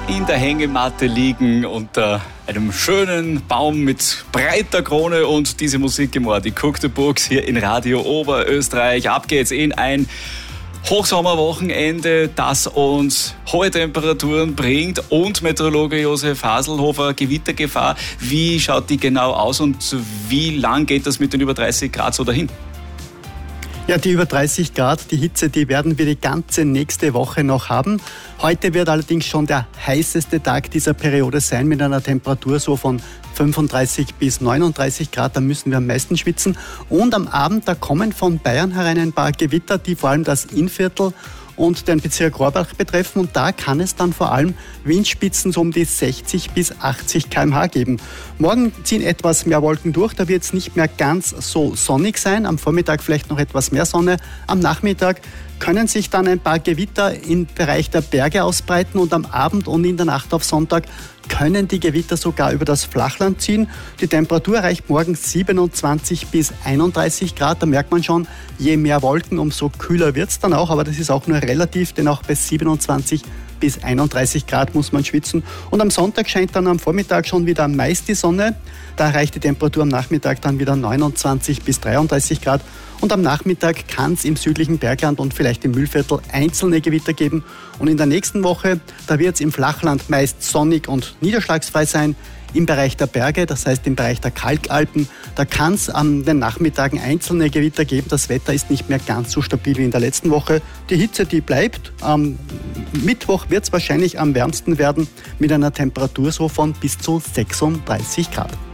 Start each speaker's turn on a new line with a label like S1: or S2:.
S1: in der Hängematte liegen unter einem schönen Baum mit breiter Krone und diese Musik im Ohr, die Cook the Books hier in Radio Oberösterreich. Ab geht's in ein Hochsommerwochenende, das uns hohe Temperaturen bringt und Meteorologe Josef Haselhofer, Gewittergefahr. Wie schaut die genau aus und wie lang geht das mit den über 30 Grad so dahin?
S2: Ja, die über 30 Grad, die Hitze, die werden wir die ganze nächste Woche noch haben. Heute wird allerdings schon der heißeste Tag dieser Periode sein mit einer Temperatur so von 35 bis 39 Grad, da müssen wir am meisten schwitzen. Und am Abend, da kommen von Bayern herein ein paar Gewitter, die vor allem das Innviertel und den Bezirk Rohrbach betreffen. Und da kann es dann vor allem Windspitzen so um die 60 bis 80 km/h geben. Morgen ziehen etwas mehr Wolken durch, da wird es nicht mehr ganz so sonnig sein. Am Vormittag vielleicht noch etwas mehr Sonne. Am Nachmittag können sich dann ein paar Gewitter im Bereich der Berge ausbreiten und am Abend und in der Nacht auf Sonntag können die Gewitter sogar über das Flachland ziehen. Die Temperatur erreicht morgen 27 bis 31 Grad. Da merkt man schon, je mehr Wolken, umso kühler wird es dann auch. Aber das ist auch nur relativ, denn auch bei 27 bis 31 Grad muss man schwitzen. Und am Sonntag scheint dann am Vormittag schon wieder meist die Sonne. Da erreicht die Temperatur am Nachmittag dann wieder 29 bis 33 Grad. Und am Nachmittag kann es im südlichen Bergland und vielleicht im Mühlviertel einzelne Gewitter geben. Und in der nächsten Woche, da wird es im Flachland meist sonnig und niederschlagsfrei sein. Im Bereich der Berge, das heißt im Bereich der Kalkalpen, da kann es an den Nachmittagen einzelne Gewitter geben. Das Wetter ist nicht mehr ganz so stabil wie in der letzten Woche. Die Hitze, die bleibt. Am Mittwoch wird es wahrscheinlich am wärmsten werden mit einer Temperatur so von bis zu 36 Grad.